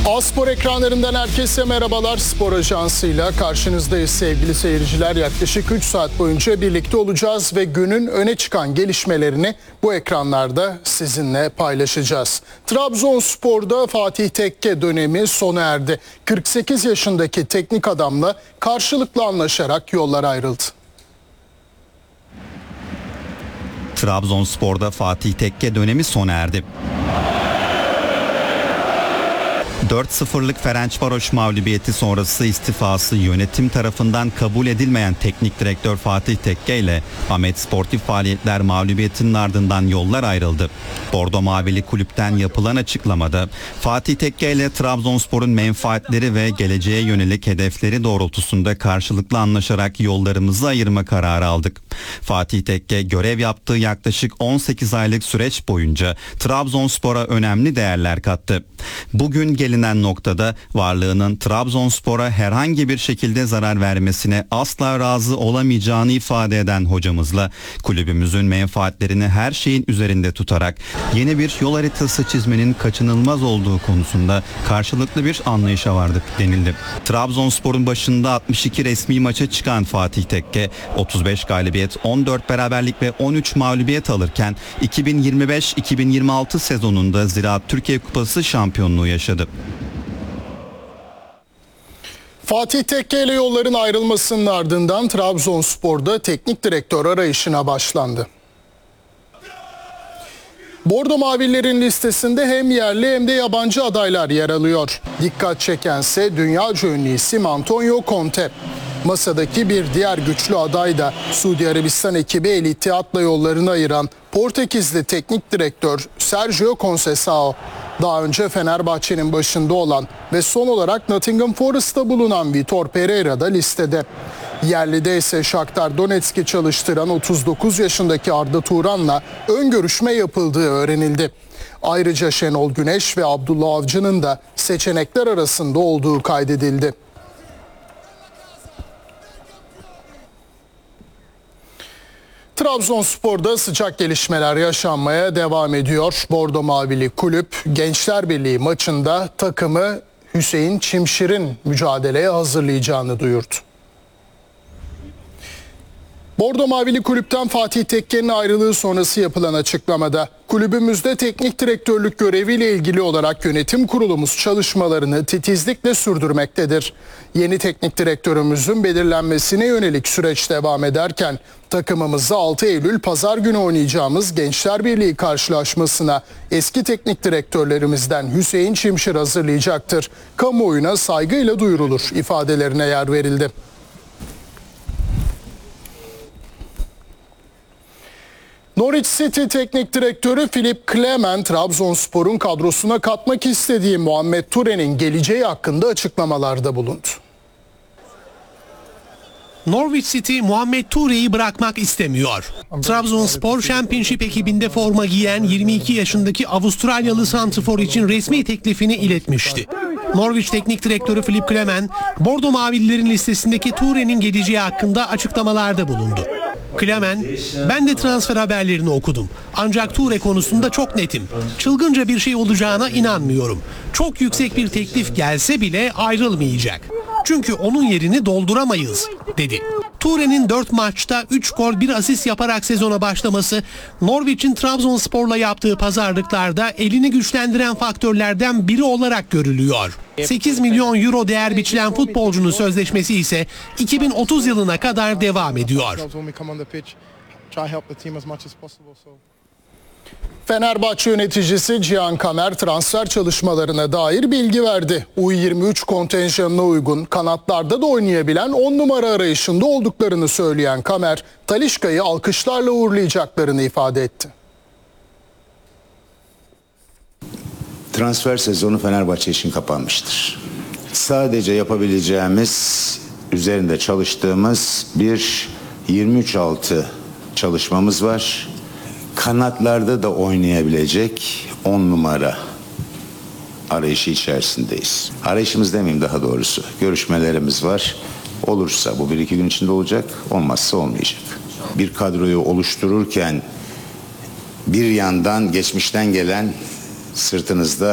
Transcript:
A-Spor ekranlarından herkese merhabalar. Spor Ajansı'yla karşınızdayız sevgili seyirciler. Yaklaşık 3 saat boyunca birlikte olacağız ve günün öne çıkan gelişmelerini bu ekranlarda sizinle paylaşacağız. Trabzonspor'da Fatih Tekke dönemi sona erdi. 48 yaşındaki teknik adamla karşılıklı anlaşarak yollar ayrıldı. Trabzonspor'da Fatih Tekke dönemi sona erdi. 4-0'lık Ferencvaros mağlubiyeti sonrası istifası yönetim tarafından kabul edilmeyen teknik direktör Fatih Tekke ile Ahmet Sportif Faaliyetler mağlubiyetinin ardından yollar ayrıldı. Bordo Mavili kulüpten yapılan açıklamada Fatih Tekke ile Trabzonspor'un menfaatleri ve geleceğe yönelik hedefleri doğrultusunda karşılıklı anlaşarak yollarımızı ayırma kararı aldık. Fatih Tekke görev yaptığı yaklaşık 18 aylık süreç boyunca Trabzonspor'a önemli değerler kattı. Bugün gelinen noktada varlığının Trabzonspor'a herhangi bir şekilde zarar vermesine asla razı olamayacağını ifade eden hocamızla kulübümüzün menfaatlerini her şeyin üzerinde tutarak yeni bir yol haritası çizmenin kaçınılmaz olduğu konusunda karşılıklı bir anlayışa vardık denildi. Trabzonspor'un başında 62 resmi maça çıkan Fatih Tekke 35 galibiyet, 14 beraberlik ve 13 mağlubiyet alırken 2025-2026 sezonunda Ziraat Türkiye Kupası şampiyonluğu yaşadı. Fatih Tekke ile yolların ayrılmasının ardından Trabzonspor'da teknik direktör arayışına başlandı. Bordo Mavililerin listesinde hem yerli hem de yabancı adaylar yer alıyor. Dikkat çekense dünyaca ünlü isim Antonio Conte. Masadaki bir diğer güçlü aday da Suudi Arabistan ekibi El Ittihad'la yollarını ayıran Portekizli teknik direktör Sergio Conceição. Daha önce Fenerbahçe'nin başında olan ve son olarak Nottingham Forest'ta bulunan Vitor Pereira da listede. Yerlide ise Shakhtar Donetsk'i çalıştıran 39 yaşındaki Arda Turan'la ön görüşme yapıldığı öğrenildi. Ayrıca Şenol Güneş ve Abdullah Avcı'nın da seçenekler arasında olduğu kaydedildi. Trabzonspor'da sıcak gelişmeler yaşanmaya devam ediyor. Bordo Mavili kulüp Gençler Birliği maçında takımı Hüseyin Çimşir'in mücadeleye hazırlayacağını duyurdu. Bordo Mavili kulüpten Fatih Tekke'nin ayrılığı sonrası yapılan açıklamada kulübümüzde teknik direktörlük göreviyle ilgili olarak yönetim kurulumuz çalışmalarını titizlikle sürdürmektedir. Yeni teknik direktörümüzün belirlenmesine yönelik süreç devam ederken takımımızı 6 Eylül Pazar günü oynayacağımız Gençler Birliği karşılaşmasına eski teknik direktörlerimizden Hüseyin Çimşir hazırlayacaktır. Kamuoyuna saygıyla duyurulur ifadelerine yer verildi. Norwich City teknik direktörü Philippe Clement, Trabzonspor'un kadrosuna katmak istediği Muhammed Toure'nin geleceği hakkında açıklamalarda bulundu. Norwich City Muhammed Toure'yi bırakmak istemiyor. Trabzonspor Championship ekibinde forma giyen 22 yaşındaki Avustralyalı santrfor için resmi teklifini iletmişti. Norwich teknik direktörü Philippe Clement, Bordo Mavililerin listesindeki Toure'nin geleceği hakkında açıklamalarda bulundu. Clement, ben de transfer haberlerini okudum. Ancak Toure konusunda çok netim. Çılgınca bir şey olacağına inanmıyorum. Çok yüksek bir teklif gelse bile ayrılmayacak. Çünkü onun yerini dolduramayız, dedi. Toure'nin 4 maçta 3 gol 1 asist yaparak sezona başlaması Norwich'in Trabzonspor'la yaptığı pazarlıklarda elini güçlendiren faktörlerden biri olarak görülüyor. 8 milyon euro değer biçilen futbolcunun sözleşmesi ise 2030 yılına kadar devam ediyor. Fenerbahçe yöneticisi Cihan Kamer transfer çalışmalarına dair bilgi verdi. U23 kontenjanına uygun kanatlarda da oynayabilen 10 numara arayışında olduklarını söyleyen Kamer, Talisca'yı alkışlarla uğurlayacaklarını ifade etti. Transfer sezonu Fenerbahçe için kapanmıştır. Sadece yapabileceğimiz, üzerinde çalıştığımız bir 23-6 çalışmamız var. Kanatlarda da oynayabilecek 10 numara arayışı içerisindeyiz. Arayışımız demeyeyim daha doğrusu. Görüşmelerimiz var. Olursa bu 1-2 gün içinde olacak, olmazsa olmayacak. Bir kadroyu oluştururken bir yandan geçmişten gelen sırtınızda